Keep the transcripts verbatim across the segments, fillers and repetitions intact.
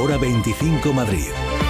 Hora veinticinco Madrid.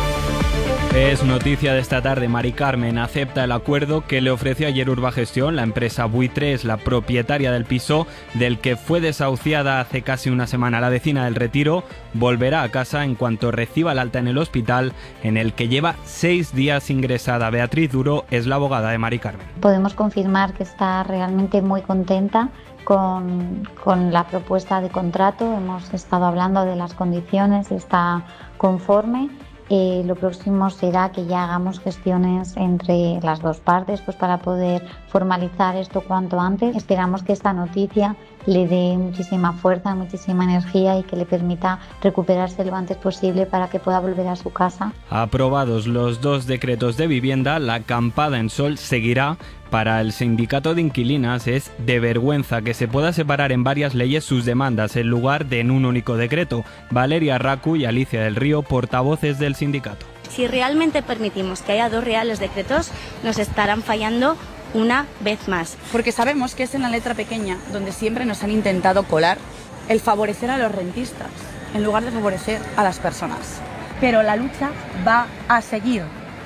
Es noticia de esta tarde. Mari Carmen acepta el acuerdo que le ofreció ayer Urbagestión. La empresa Buitre es la propietaria del piso del que fue desahuciada hace casi una semana. La vecina del Retiro volverá a casa en cuanto reciba el alta en el hospital, en el que lleva seis días ingresada. Beatriz Duro es la abogada de Mari Carmen. Podemos confirmar que está realmente muy contenta con, con la propuesta de contrato. Hemos estado hablando de las condiciones, está conforme. Eh, lo próximo será que ya hagamos gestiones entre las dos partes, pues para poder formalizar esto cuanto antes. Esperamos que esta noticia le dé muchísima fuerza, muchísima energía y que le permita recuperarse lo antes posible para que pueda volver a su casa. Aprobados los dos decretos de vivienda, la acampada en Sol seguirá. Para el sindicato de inquilinas es de vergüenza que se pueda separar en varias leyes sus demandas en lugar de en un único decreto. Valeria Racu y Alicia del Río, portavoces del sindicato. Si realmente permitimos que haya dos reales decretos, nos estarán fallando una vez más. Porque sabemos que es en la letra pequeña donde siempre nos han intentado colar el favorecer a los rentistas en lugar de favorecer a las personas. Pero la lucha va a seguir.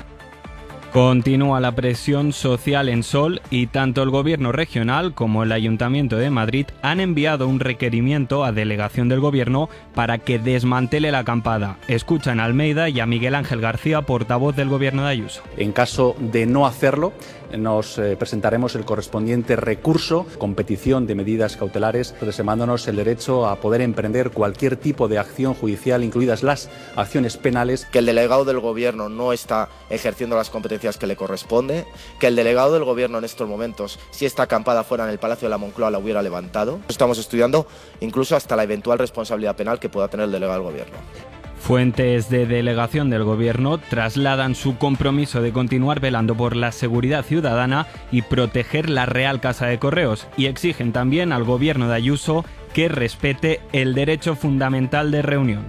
Continúa la presión social en Sol y tanto el Gobierno regional como el Ayuntamiento de Madrid han enviado un requerimiento a delegación del Gobierno para que desmantele la acampada. Escuchan a Almeida y a Miguel Ángel García, portavoz del Gobierno de Ayuso. En caso de no hacerlo, nos eh, presentaremos el correspondiente recurso con petición de medidas cautelares, reservándonos el derecho a poder emprender cualquier tipo de acción judicial, incluidas las acciones penales. Que el delegado del Gobierno no está ejerciendo las competencias que le corresponde, que el delegado del Gobierno en estos momentos, si esta acampada fuera en el Palacio de la Moncloa, la hubiera levantado. Estamos estudiando incluso hasta la eventual responsabilidad penal que pueda tener el delegado del Gobierno. Fuentes de delegación del Gobierno trasladan su compromiso de continuar velando por la seguridad ciudadana y proteger la Real Casa de Correos, y exigen también al Gobierno de Ayuso que respete el derecho fundamental de reunión.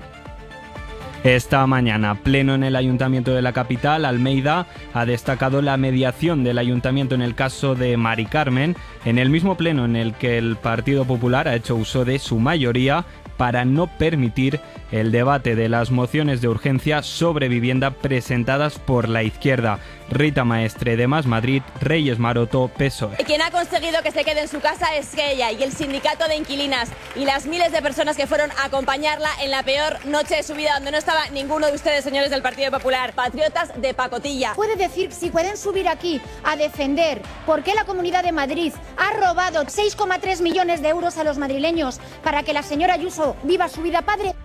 Esta mañana, pleno en el Ayuntamiento de la capital, Almeida ha destacado la mediación del Ayuntamiento en el caso de Mari Carmen, en el mismo pleno en el que el Partido Popular ha hecho uso de su mayoría para no permitir el debate de las mociones de urgencia sobre vivienda presentadas por la izquierda. Rita Maestre, de Más Madrid, Reyes Maroto, P S O E. Quien ha conseguido que se quede en su casa es ella y el sindicato de inquilinas y las miles de personas que fueron a acompañarla en la peor noche de su vida, donde no estaba ninguno de ustedes, señores del Partido Popular, patriotas de pacotilla. Puede decir, si pueden subir aquí a defender por qué la Comunidad de Madrid ha robado seis coma tres millones de euros a los madrileños para que la señora Ayuso viva su vida padre.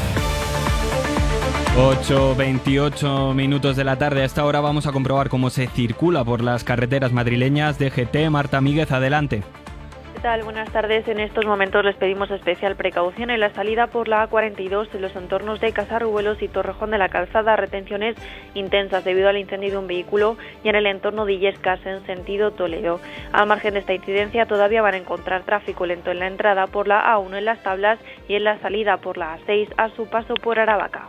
ocho veintiocho minutos de la tarde. A esta hora vamos a comprobar cómo se circula por las carreteras madrileñas. D G T, Marta Míguez, adelante. ¿Qué tal? Buenas tardes. En estos momentos les pedimos especial precaución en la salida por la A cuarenta y dos en los entornos de Casarruelos y Torrejón de la Calzada. Retenciones intensas debido al incendio de un vehículo, y en el entorno de Illescas en sentido Toledo. Al margen de esta incidencia, todavía van a encontrar tráfico lento en la entrada por la A uno en Las Tablas y en la salida por la A seis a su paso por Aravaca.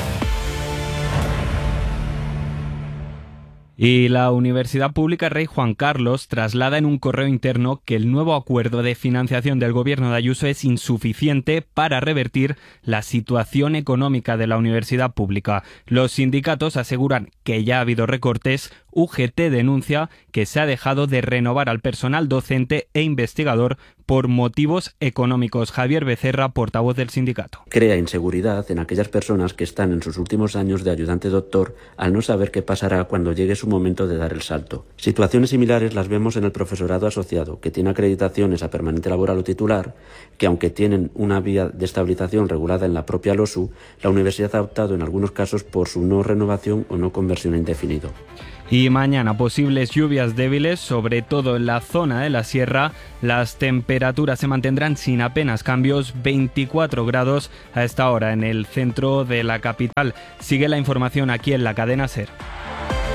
Y la Universidad Pública Rey Juan Carlos traslada en un correo interno que el nuevo acuerdo de financiación del Gobierno de Ayuso es insuficiente para revertir la situación económica de la universidad pública. Los sindicatos aseguran que ya ha habido recortes. U G T denuncia que se ha dejado de renovar al personal docente e investigador por motivos económicos. Javier Becerra, portavoz del sindicato. Crea inseguridad en aquellas personas que están en sus últimos años de ayudante doctor al no saber qué pasará cuando llegue su momento de dar el salto. Situaciones similares las vemos en el profesorado asociado, que tiene acreditaciones a permanente laboral o titular, que aunque tienen una vía de estabilización regulada en la propia LOSU, la universidad ha optado en algunos casos por su no renovación o no conversión a indefinido. Y mañana posibles lluvias débiles, sobre todo en la zona de la sierra. Las temperaturas se mantendrán sin apenas cambios, veinticuatro grados a esta hora en el centro de la capital. Sigue la información aquí en la cadena SER.